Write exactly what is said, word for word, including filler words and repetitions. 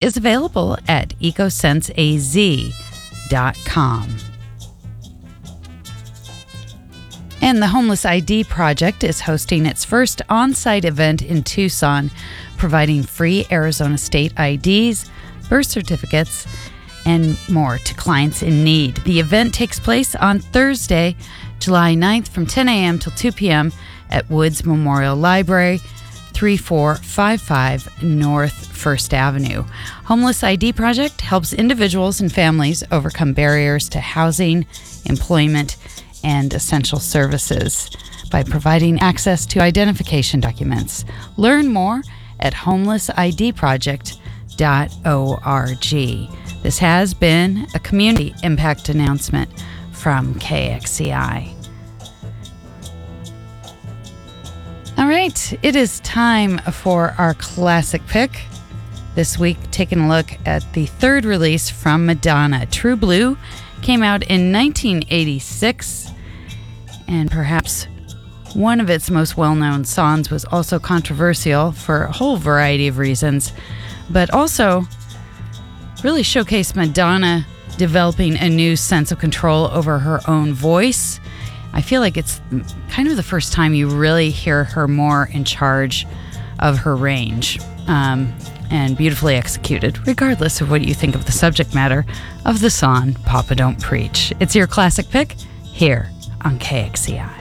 is available at ecosense a z dot com. And the Homeless I D Project is hosting its first on-site event in Tucson, providing free Arizona state I Ds, birth certificates, and more to clients in need. The event takes place on Thursday, July ninth from ten a.m. till two p.m. at Woods Memorial Library, thirty-four fifty-five North First Avenue. Homeless I D Project helps individuals and families overcome barriers to housing, employment, and essential services by providing access to identification documents. Learn more at homeless I D project dot org. This has been a community impact announcement from K X C I. All right, it is time for our classic pick. This week, taking a look at the third release from Madonna. True Blue came out in nineteen eighty-six, and perhaps one of its most well-known songs was also controversial for a whole variety of reasons, but also really showcased Madonna developing a new sense of control over her own voice. I feel like it's kind of the first time you really hear her more in charge of her range, um, and beautifully executed, regardless of what you think of the subject matter of the song Papa Don't Preach. It's your classic pick here on K X C I.